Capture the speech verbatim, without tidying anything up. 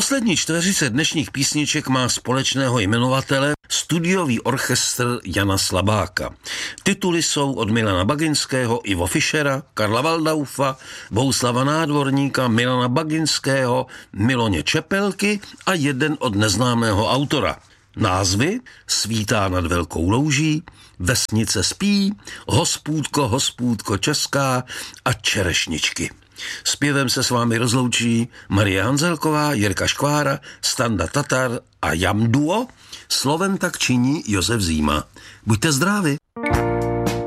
Poslední čtveřice dnešních písniček má společného jmenovatele studiový orchestr Jana Slabáka. Tituly jsou od Milana Baginského, Ivo Fischera, Karla Waldaufa, Bohuslava Nádvorníka, Milana Baginského, Miloně Čepelky a jeden od neznámého autora. Názvy Svítá nad velkou louží, Vesnice spí, Hospůdko, hospůdko česká a Čerešničky. Zpěvem se s vámi rozloučí Marie Hanzelková, Jirka Škvára, Standa Tatar a Jam Duo. Slovem tak činí Josef Zíma. Buďte zdraví.